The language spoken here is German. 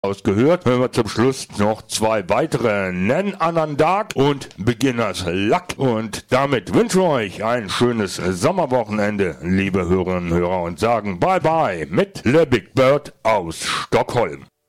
Ausgehört, hören wir zum Schluss noch 2 weitere Nen Anandak und Beginners Luck. Und damit wünschen wir euch ein schönes Sommerwochenende, liebe Hörerinnen und Hörer, und sagen Bye Bye mit Le Big Bird aus Stockholm.